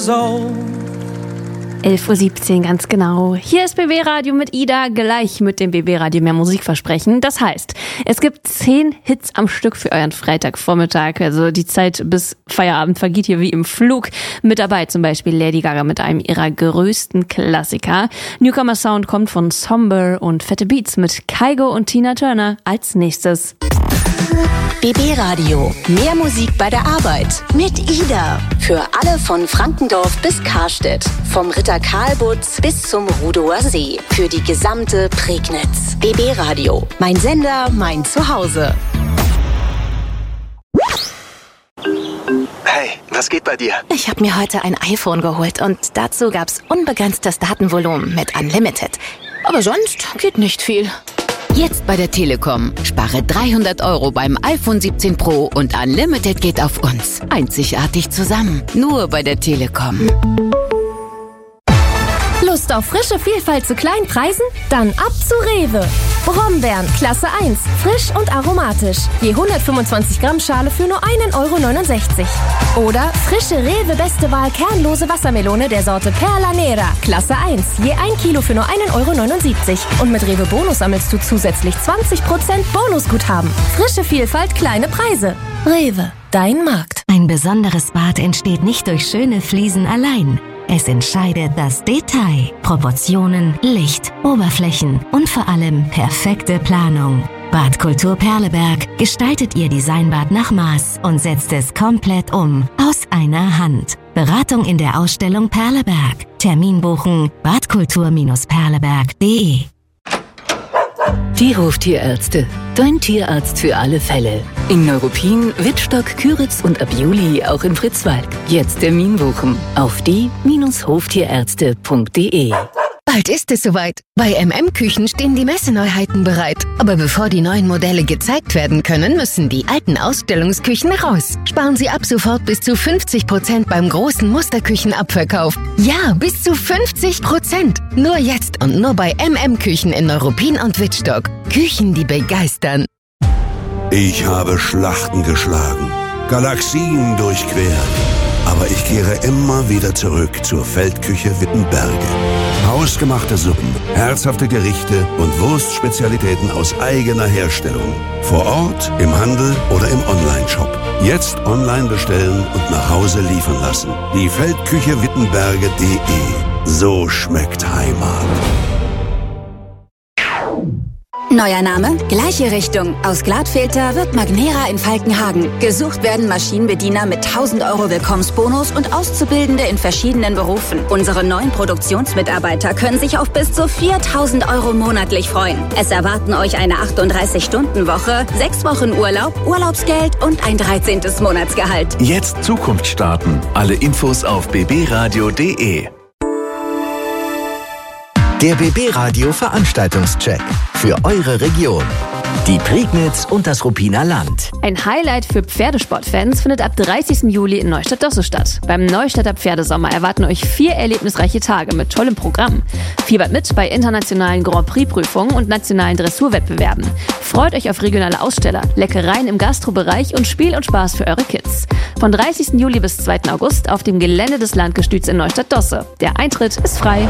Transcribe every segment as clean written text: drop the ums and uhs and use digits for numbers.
years old. 11.17 Uhr, ganz genau. Hier ist BB Radio mit Ida, gleich mit dem BB Radio mehr Musikversprechen. Das heißt, es gibt 10 Hits am Stück für euren Freitagvormittag. Also die Zeit bis Feierabend vergeht hier wie im Flug. Mit dabei zum Beispiel Lady Gaga mit einem ihrer größten Klassiker. Newcomer Sound kommt von Somber und Fette Beats mit Kygo und Tina Turner als nächstes. BB Radio. Mehr Musik bei der Arbeit. Mit Ida. Für alle von Frankendorf bis Karstedt. Vom Ritter Karlbutz bis zum Rudower See. Für die gesamte Prignitz. BB Radio. Mein Sender, mein Zuhause. Hey, was geht bei dir? Ich habe mir heute ein iPhone geholt und dazu gab's unbegrenztes Datenvolumen mit Unlimited. Aber sonst geht nicht viel. Jetzt bei der Telekom. Spare 300 € beim iPhone 17 Pro und Unlimited geht auf uns. Einzigartig zusammen. Nur bei der Telekom. Lust auf frische Vielfalt zu kleinen Preisen? Dann ab zu Rewe. Brombeeren, Klasse 1, frisch und aromatisch. Je 125 Gramm Schale für nur 1,69 €. Oder frische Rewe Beste Wahl kernlose Wassermelone der Sorte Perla Nera, Klasse 1, je 1 Kilo für nur 1,79 €. Und mit Rewe Bonus sammelst du zusätzlich 20% Bonusguthaben. Frische Vielfalt, kleine Preise. Rewe, dein Markt. Ein besonderes Bad entsteht nicht durch schöne Fliesen allein. Es entscheidet das Detail, Proportionen, Licht, Oberflächen und vor allem perfekte Planung. Badkultur Perleberg gestaltet Ihr Designbad nach Maß und setzt es komplett um, aus einer Hand. Beratung in der Ausstellung Perleberg. Termin buchen badkultur-perleberg.de. Die Hoftierärzte. Dein Tierarzt für alle Fälle. In Neuruppin, Wittstock, Küritz und ab Juli auch in Fritzwalk. Jetzt Termin buchen auf die-hoftierärzte.de. Bald ist es soweit. Bei MM-Küchen stehen die Messeneuheiten bereit. Aber bevor die neuen Modelle gezeigt werden können, müssen die alten Ausstellungsküchen raus. Sparen Sie ab sofort bis zu 50% beim großen Musterküchenabverkauf. Ja, bis zu 50%. Nur jetzt und nur bei MM-Küchen in Neuruppin und Wittstock. Küchen, die begeistern. Ich habe Schlachten geschlagen, Galaxien durchquert. Aber ich kehre immer wieder zurück zur Feldküche Wittenberge. Hausgemachte Suppen, herzhafte Gerichte und Wurstspezialitäten aus eigener Herstellung. Vor Ort, im Handel oder im Onlineshop. Jetzt online bestellen und nach Hause liefern lassen. Die Feldküche Wittenberge.de. So schmeckt Heimat. Neuer Name, gleiche Richtung. Aus Gladfilter wird Magnera in Falkenhagen. Gesucht werden Maschinenbediener mit 1.000 € Willkommensbonus und Auszubildende in verschiedenen Berufen. Unsere neuen Produktionsmitarbeiter können sich auf bis zu 4.000 € monatlich freuen. Es erwarten euch eine 38-Stunden-Woche, 6 Wochen Urlaub, Urlaubsgeld und ein 13. Monatsgehalt. Jetzt Zukunft starten. Alle Infos auf bbradio.de. Der BB Radio Veranstaltungscheck für eure Region. Die Prignitz und das Ruppiner Land. Ein Highlight für Pferdesportfans findet ab 30. Juli in Neustadt-Dosse statt. Beim Neustädter Pferdesommer erwarten euch 4 erlebnisreiche Tage mit tollem Programm. Fiebert mit bei internationalen Grand Prix-Prüfungen und nationalen Dressurwettbewerben. Freut euch auf regionale Aussteller, Leckereien im Gastrobereich und Spiel und Spaß für eure Kids. Von 30. Juli bis 2. August auf dem Gelände des Landgestüts in Neustadt-Dosse. Der Eintritt ist frei.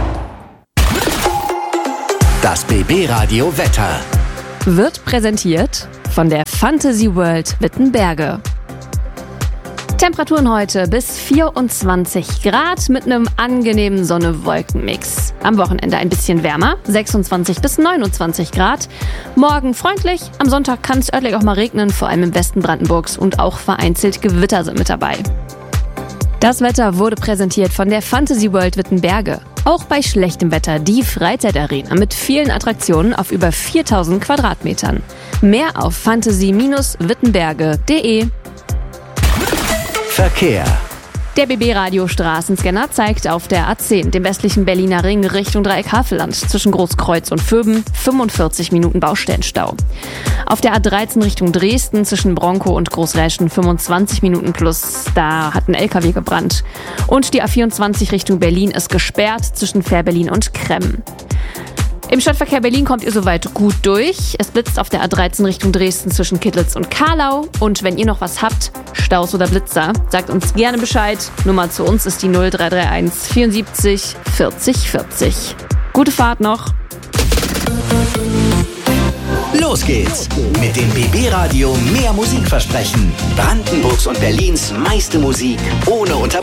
Das BB Radio Wetter wird präsentiert von der Fantasy World Wittenberge. Temperaturen heute bis 24 Grad mit einem angenehmen Sonne-Wolken-Mix. Am Wochenende ein bisschen wärmer, 26 bis 29 Grad. Morgen freundlich, am Sonntag kann es örtlich auch mal regnen, vor allem im Westen Brandenburgs und auch vereinzelt Gewitter sind mit dabei. Das Wetter wurde präsentiert von der Fantasy World Wittenberge. Auch bei schlechtem Wetter die Freizeitarena mit vielen Attraktionen auf über 4.000 Quadratmetern. Mehr auf fantasy-wittenberge.de. Verkehr. Der BB-Radio Straßenscanner zeigt auf der A10, dem westlichen Berliner Ring Richtung Dreieck Havelland, zwischen Großkreuz und Vöben, 45 Minuten Baustellenstau. Auf der A13 Richtung Dresden, zwischen Bronkow und Großräschen, 25 Minuten plus, da hat ein LKW gebrannt. Und die A24 Richtung Berlin ist gesperrt, zwischen Fährberlin und Kremm. Im Stadtverkehr Berlin kommt ihr soweit gut durch. Es blitzt auf der A13 Richtung Dresden zwischen Kittlitz und Karlau. Und wenn ihr noch was habt, Staus oder Blitzer, sagt uns gerne Bescheid. Nummer zu uns ist die 0331 74 40 40. Gute Fahrt noch. Los geht's mit dem BB Radio Mehr Musikversprechen. Brandenburgs und Berlins meiste Musik ohne Unterbrechung.